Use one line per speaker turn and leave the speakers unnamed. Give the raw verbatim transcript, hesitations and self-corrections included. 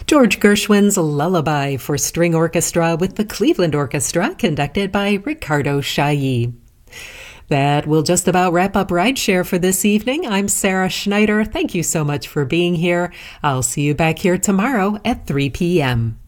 George Gershwin's Lullaby for String Orchestra with the Cleveland Orchestra, conducted by Ricardo Chailly. That will just about wrap up Rideshare for this evening. I'm Sarah Schneider. Thank you so much for being here. I'll see you back here tomorrow at three p.m.